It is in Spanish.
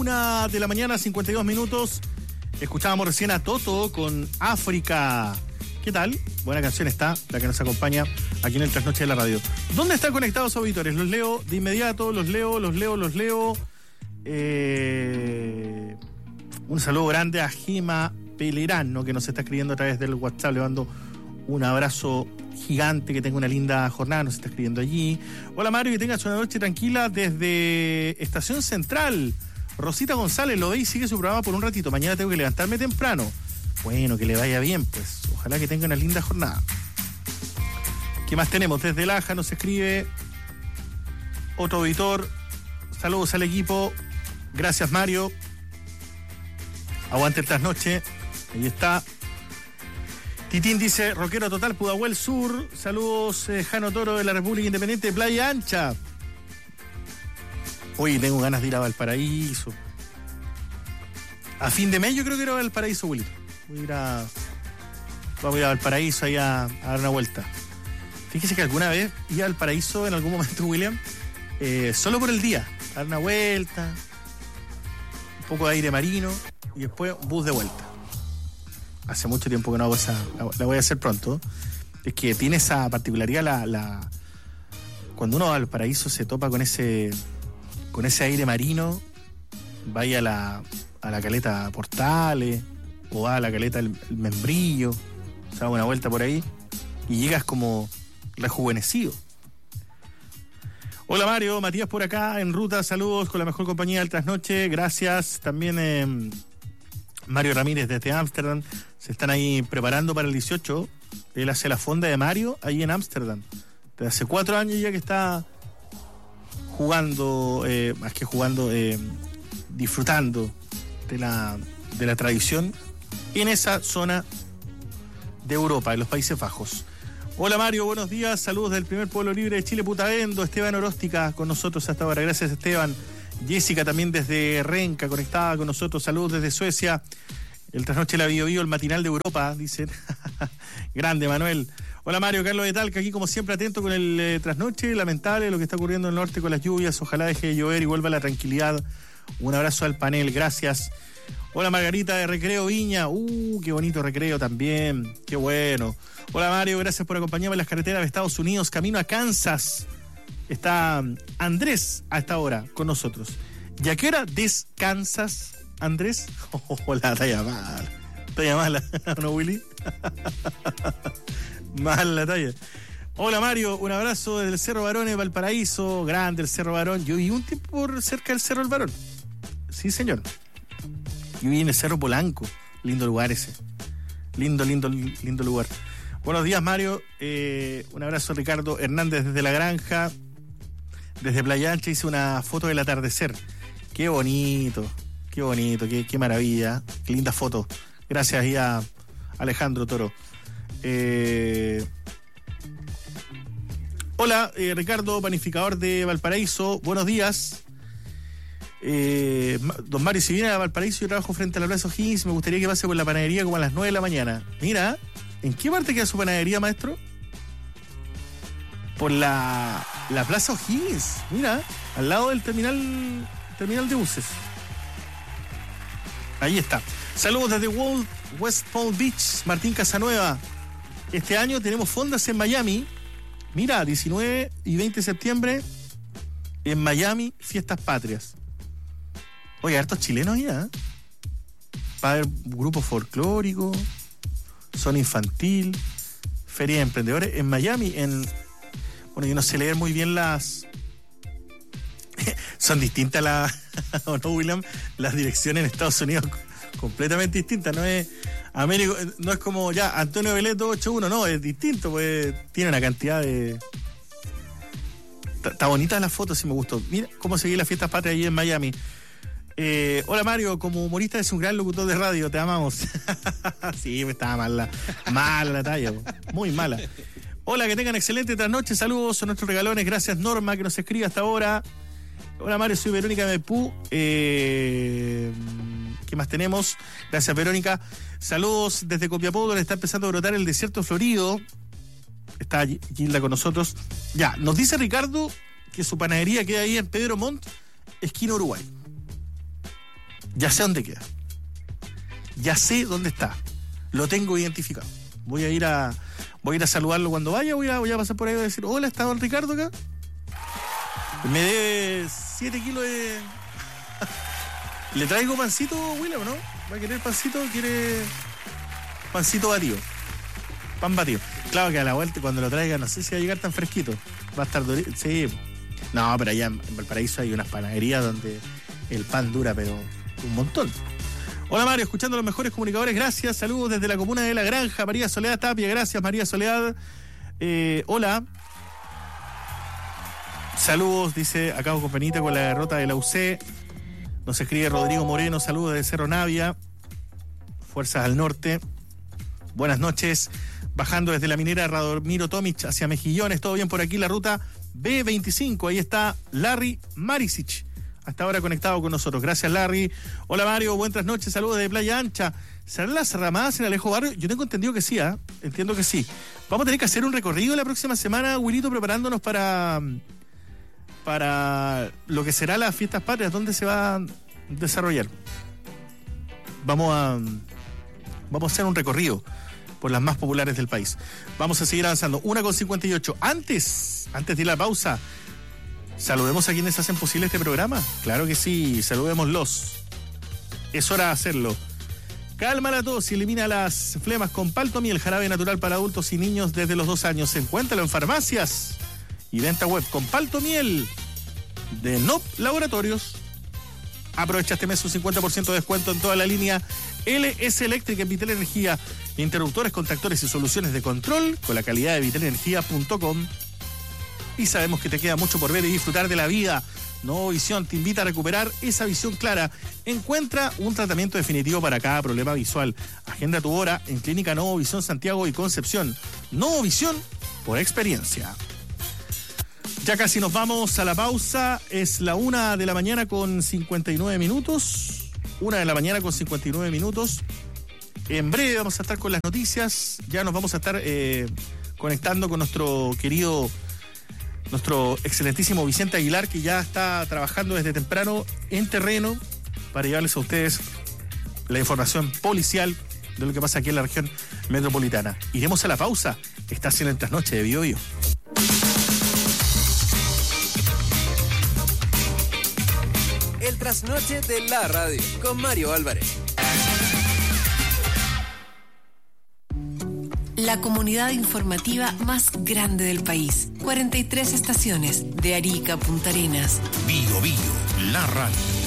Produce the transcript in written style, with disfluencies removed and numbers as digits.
1:52 a.m. Escuchábamos recién a Toto con África. ¿Qué tal? Buena canción está, la que nos acompaña aquí en el Trasnoche de la Radio. ¿Dónde están conectados auditores? Los leo de inmediato, los leo. Un saludo grande a Gema Pelerano, que nos está escribiendo a través del WhatsApp. Le mando un abrazo gigante, que tenga una linda jornada, nos está escribiendo allí. Hola Mario, que tengas una noche tranquila desde Estación Central. Rosita González, lo ve y sigue su programa por un ratito. Mañana tengo que levantarme temprano. Bueno, que le vaya bien, pues. Ojalá que tenga una linda jornada. ¿Qué más tenemos? Desde Laja nos escribe otro auditor. Saludos al equipo. Gracias, Mario. Aguante el trasnoche. Ahí está. Titín dice, rockero total, Pudahuel Sur. Saludos, Jano Toro de la República Independiente de Playa Ancha. Hoy tengo ganas de ir a Valparaíso. A fin de mes yo creo que ir a Valparaíso, Wilito. Vamos a ir a Valparaíso ahí a dar una vuelta. Fíjese que alguna vez iba a Valparaíso en algún momento, William, solo por el día. A dar una vuelta, un poco de aire marino y después bus de vuelta. Hace mucho tiempo que no hago esa, la voy a hacer pronto. Es que tiene esa particularidad, cuando uno va al Valparaíso se topa con ese aire marino, vaya a la caleta Portales o va a la caleta el Membrillo, se da una vuelta por ahí y llegas como rejuvenecido. Hola Mario, Matías por acá en ruta, saludos con la mejor compañía del trasnoche, gracias. También Mario Ramírez desde Ámsterdam, se están ahí preparando para el 18, él hace la fonda de Mario ahí en Ámsterdam, desde hace 4 años ya que está jugando, más que jugando, disfrutando de la tradición en esa zona de Europa, en los Países Bajos. Hola Mario, buenos días, saludos del primer pueblo libre de Chile, Putaendo, Esteban Oróstica con nosotros hasta ahora, gracias Esteban. Jessica también desde Renca conectada con nosotros, saludos desde Suecia. El trasnoche la Bio Bio, el matinal de Europa, dicen. Grande Manuel. Hola Mario, Carlos de Talca, aquí como siempre atento con el trasnoche, lamentable lo que está ocurriendo en el norte con las lluvias, ojalá deje de llover y vuelva la tranquilidad. Un abrazo al panel, gracias. Hola Margarita de Recreo Viña, qué bonito Recreo también, qué bueno. Hola Mario, gracias por acompañarme en las carreteras de Estados Unidos, camino a Kansas. Está Andrés a esta hora con nosotros. ¿Y a qué hora descansas, Andrés? Hola, talla mala, ¿no, Willy? Mala la talla. Hola Mario, un abrazo desde el Cerro Barón de Valparaíso, grande el Cerro Barón. Yo viví un tiempo por cerca del Cerro del Barón. Sí, señor. Yo viví en el Cerro Polanco. Lindo lugar ese. Lindo lugar. Buenos días, Mario. Un abrazo, Ricardo Hernández desde La Granja. Desde Playa Ancha hice una foto del atardecer. Qué bonito, qué maravilla. Qué linda foto. Gracias ahí a Alejandro Toro. Hola, Ricardo, panificador de Valparaíso. Buenos días. Don Mario, si viene a Valparaíso, yo trabajo frente a la Plaza O'Higgins. Me gustaría que pase por la panadería como a las 9 de la mañana. Mira, ¿en qué parte queda su panadería, maestro? Por la Plaza O'Higgins. Mira, al lado del terminal de buses. Ahí está. Saludos desde West Palm Beach, Martín Casanueva. Este año tenemos fondas en Miami. Mira, 19 y 20 de septiembre en Miami, fiestas patrias. Oye, hartos chilenos ya. Va a haber grupos folclóricos, zona infantil, feria de emprendedores en Miami. Bueno, yo no sé leer muy bien las... Son distintas ¿o no, William? Las direcciones en Estados Unidos, completamente distintas. No es Américo, no es como ya Antonio Belet 281, no, es distinto, pues tiene una cantidad de... Está bonita la foto, sí me gustó. Mira cómo seguí las fiestas patrias allí en Miami. Hola Mario, como humorista es un gran locutor de radio, te amamos. Sí, me estaba mala la talla, muy mala. Hola, que tengan excelente trasnoche, saludos a nuestros regalones, gracias Norma que nos escribe hasta ahora. Hola Mario, soy Verónica Mepú. ¿Qué más tenemos? Gracias Verónica. Saludos desde Copiapó, donde está empezando a brotar el desierto florido. Está Gilda con nosotros. Ya, nos dice Ricardo que su panadería queda ahí en Pedro Montt, esquina Uruguay. Ya sé dónde queda. Ya sé dónde está. Lo tengo identificado. Voy a ir a saludarlo cuando vaya. Voy a pasar por ahí y voy a decir: hola, ¿está don Ricardo acá? Me debe 7 kilos de... ¿Le traigo pancito, William, no? ¿Va a querer pancito? ¿Quiere pancito batido? Pan batido. Claro que a la vuelta, cuando lo traiga, no sé si va a llegar tan fresquito. Va a estar durito. Sí. No, pero allá en Valparaíso hay unas panaderías donde el pan dura, pero un montón. Hola, Mario, escuchando a los mejores comunicadores, gracias. Saludos desde la comuna de La Granja, María Soledad Tapia, gracias, María Soledad. Hola. Saludos, dice acá con penita con la derrota de la UC. Nos escribe Rodrigo Moreno, saludos de Cerro Navia. Fuerzas al norte. Buenas noches. Bajando desde la minera Radomiro Tomic hacia Mejillones. Todo bien por aquí, la ruta B25. Ahí está Larry Maricic. Hasta ahora conectado con nosotros. Gracias, Larry. Hola, Mario. Buenas noches. Saludos de Playa Ancha. ¿Serán las ramadas en Alejo Barrio? Yo tengo entendido que sí, ¿eh? Entiendo que sí. Vamos a tener que hacer un recorrido la próxima semana, Wilito, preparándonos para lo que será las fiestas patrias. ¿Dónde se va a desarrollar? Vamos a hacer un recorrido por las más populares del país. Vamos a seguir avanzando. 1:58. Antes de ir a la pausa, saludemos a quienes hacen posible este programa. Claro que sí, saludémoslos. Es hora de hacerlo. Calma la tos y elimina las flemas con Paltomiel, jarabe natural para adultos y niños desde los 2 años. Encuéntralo en farmacias y venta web con Paltomiel de NOP Laboratorios. Aprovecha este mes un 50% de descuento en toda la línea LS Eléctrica en Vital Energía. Interruptores, contactores y soluciones de control con la calidad de vitalenergia.com. Y sabemos que te queda mucho por ver y disfrutar de la vida. Nuevo Visión te invita a recuperar esa visión clara. Encuentra un tratamiento definitivo para cada problema visual. Agenda tu hora en Clínica Nuevo Visión Santiago y Concepción. Nuevo Visión por experiencia. Ya casi nos vamos a la pausa. Es la 1 de la mañana con 59 minutos. 1 de la mañana con 59 minutos. En breve vamos a estar con las noticias. Ya nos vamos a estar conectando con nuestro excelentísimo Vicente Aguilar, que ya está trabajando desde temprano en terreno para llevarles a ustedes la información policial de lo que pasa aquí en la región metropolitana. Iremos a la pausa. Estás en el Trasnoche de Bio Bio. El Trasnoche de la Radio con Mario Álvarez. La comunidad informativa más grande del país. 43 estaciones de Arica a Punta Arenas. Bio Bio, la radio.